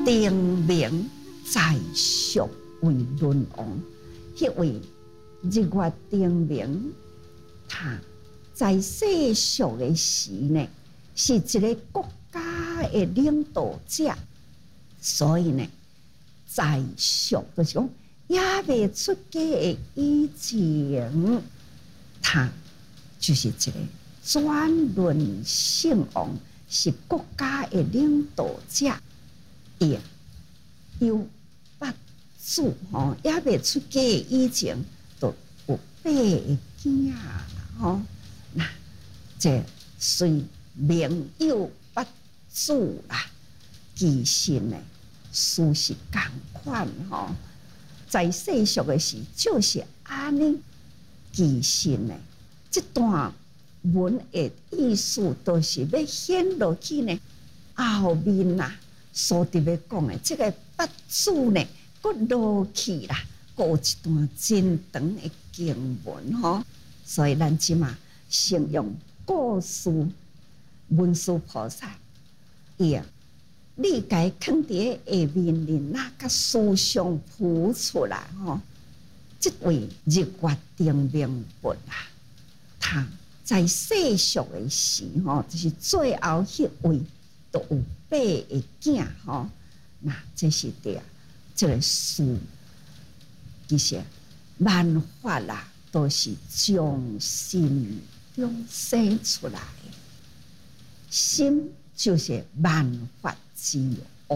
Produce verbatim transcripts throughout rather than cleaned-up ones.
定名在蜀为论王，迄位日月定名，他在世俗的时呢，是一个国家的领导者，所以呢，在蜀就是讲也未出家的以前，他就是一个专论圣王，是国家的领导者。也有八子吼，也未出家以前，都有八个囝啦吼。那这虽名有八子啦，其实呢，事是同款吼。在世俗的时，就是安尼。其实呢，这段文的意思，都是要显落去呢后面呐。所伫要讲的这个八字呢，佫落去啦，佫有一段真长的经文吼。所以咱即马先用故事文殊菩萨，伊啊，理解藏伫下面哩，那甲思想浮出来吼。这位日月定名佛啊，他在世俗的时吼，就是最后迄位都有八个囝吼，那这是对啊。这个事其实万法啦，都是从心中生出来的。心就是万法之王，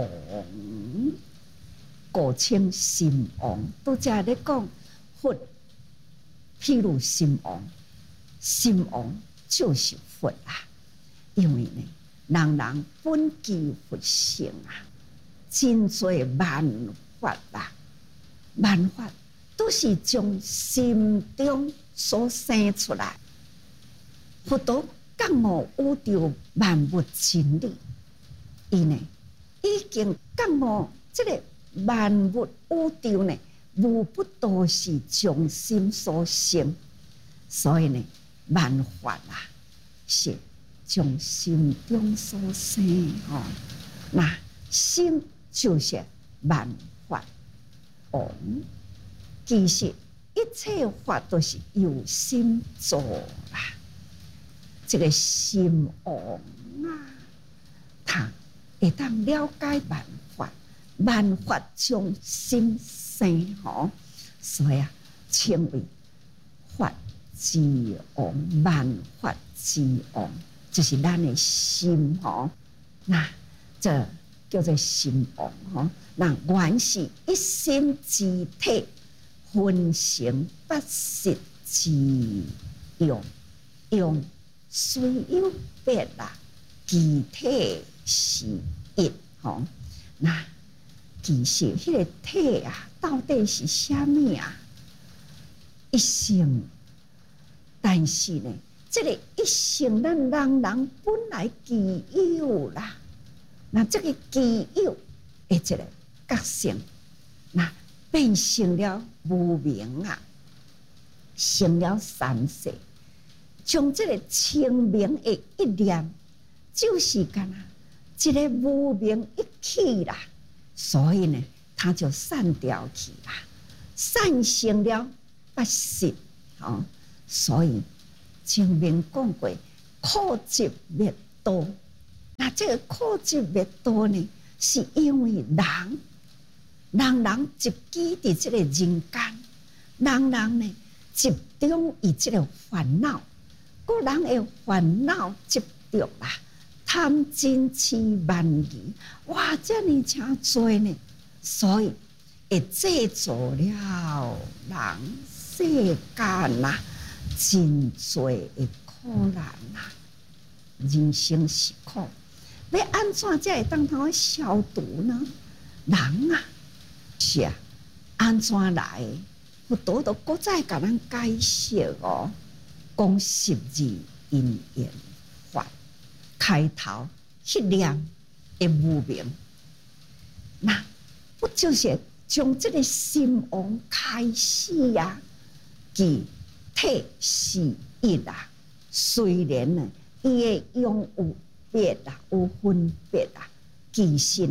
故称心王。拄则咧讲佛，譬如心王，心王就是佛啊，因为呢。人人本具佛性啊，真多万法啦，万法都是从心中所生出来。佛陀觉悟宇宙万物真理，伊呢已经觉悟这个万物宇宙呢，无不都是从心所生，所以呢，万法啊是。从心中所生吼，那心就是万法王。其实一切法都是由心做啦。这个心王啊，他会当了解万法，万法从心生吼，所以啊，称为法之王，万法之王。就是咱的心吼，那这叫做心王吼。那原是一心之体，分成八识之用，用虽有别啦，具体是一吼。那其实迄个体啊，到底是啥物啊？一心，但是呢？这个一性，咱人人本来具有啦。那这个具有的一个觉性，那变成了无明啊，成了三世，从这个清明的一念，就是干啊，这个无明一去啦，所以呢，它就散掉去啦，散成了八识，哦，所以。前面讲过，苦集灭道。那这个苦集灭道呢，是因为人，人人集基伫这个人间，人人呢集中于这个烦恼，个人的烦恼执着啦，贪嗔痴慢疑，哇，这呢诚多呢，所以会制造了人世间呐。真多的苦难啊！人生是苦，要安怎才会当通消毒呢？人啊，是啊，安怎来的？佛陀都搁再甲咱解释哦，讲十二因缘法，开头迄念的无明，那不就是从这个心王开始呀、啊？即体是一啦，虽然呢，伊的用有别啦，有分别啦，其实呢，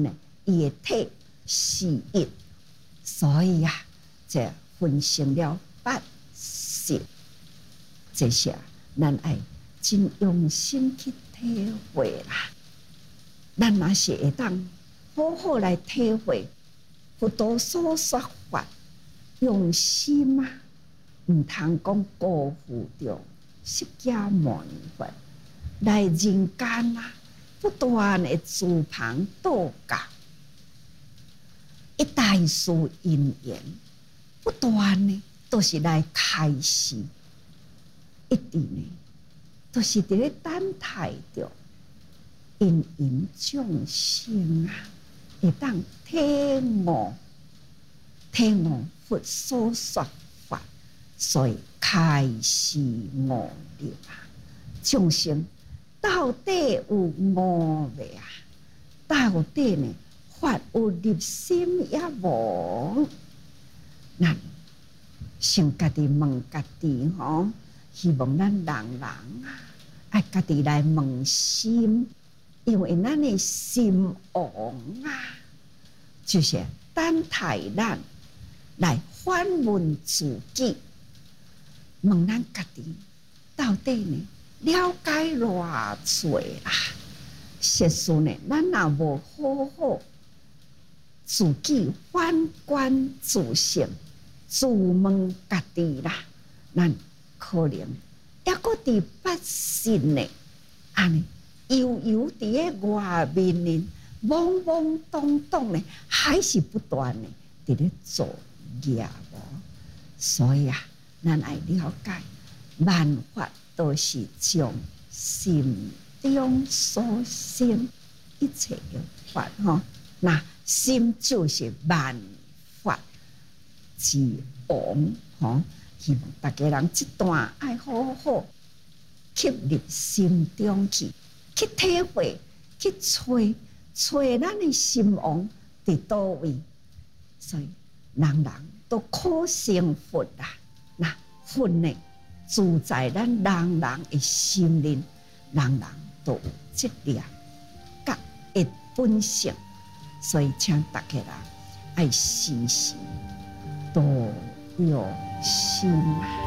伊的体是一，所以啊，这分成了八识。这些咱爱真用心去体会啦。咱若是会当好好来体会佛陀所说法，用心啊，毋通讲辜负着释迦牟尼佛来人间啊，不断的自旁度教，一代事因缘，不断的都是来开示。一直呢，都是伫咧等待着因缘众生啊，会当听悟、听悟佛所说法，所以开示悟入啊。众生到底有悟未啊？到底呢，法有入心也无？咱先家己问家己吼。希望咱人人啊，爱家己来问心，因为咱的心王啊，就是等待咱来反问自己，问咱家己到底呢了解偌侪啦？实事呢，咱若无好好自己反观自省，自问家己啦，咱。可能抑搁伫八识呢，安尼悠悠伫咧外面呢，懵懵懂懂呢，还是不断呢伫咧作业无。所以啊，咱爱了解，万法都是从心中所生，一切的法吼，那心就是万法之王吼。希望大家人这段爱好好吸入心中去，去体会，去找找咱的心王伫倒位。所以人人都可成佛啦。那佛呢，住在咱人人的心灵，人人都有这念甲的本性。所以请大家人爱时时多有心啊。